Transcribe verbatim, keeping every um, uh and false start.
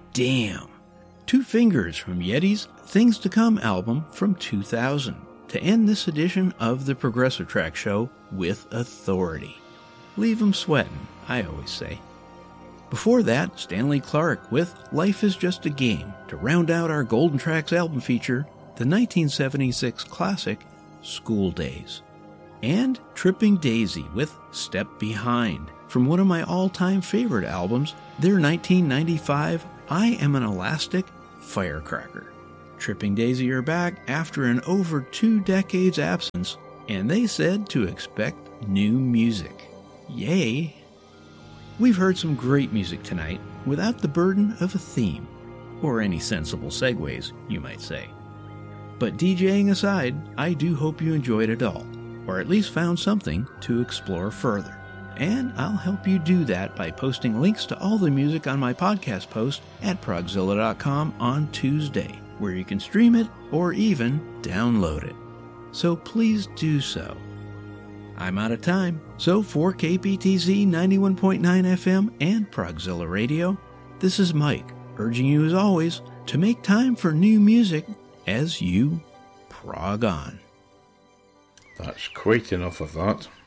Damn! Two Fingers from Yeti's Things to Come album from two thousand to end this edition of the Progressive Track Show with authority. Leave 'em sweating, I always say. Before that, Stanley Clarke with Life is Just a Game to round out our Golden Tracks album feature, the nineteen seventy-six classic School Days. And Tripping Daisy with Step Behind from one of my all-time favorite albums, their nineteen ninety-five I Am an Elastic Firecracker. Tripping Daisy are back after an over two decades absence, and they said to expect new music. Yay! We've heard some great music tonight without the burden of a theme, or any sensible segues, you might say. But DJing aside, I do hope you enjoyed it all, or at least found something to explore further. And I'll help you do that by posting links to all the music on my podcast post at progzilla dot com on Tuesday, where you can stream it or even download it. So please do so. I'm out of time, so for K P T Z ninety-one point nine F M and Progzilla Radio, this is Mike, urging you as always to make time for new music as you prog on. That's quite enough of that.